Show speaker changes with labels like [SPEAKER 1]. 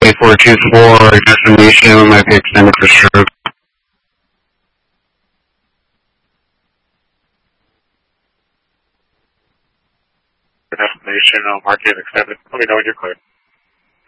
[SPEAKER 1] 2424, destination might be extended for stroke.
[SPEAKER 2] Destination, mark it extended. Let me know when you're clear.